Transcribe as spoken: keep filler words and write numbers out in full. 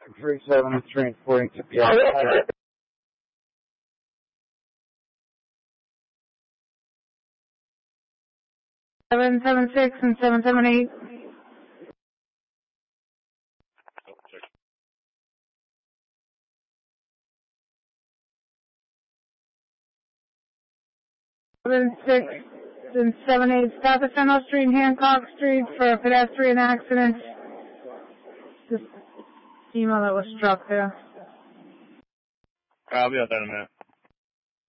three seven is transporting to the outside. seven seven six and seven seven eight. seven six and seven eight, south of Fennell Street and Hancock Street for a pedestrian accident. Just email that was struck there. I'll be out there in a minute.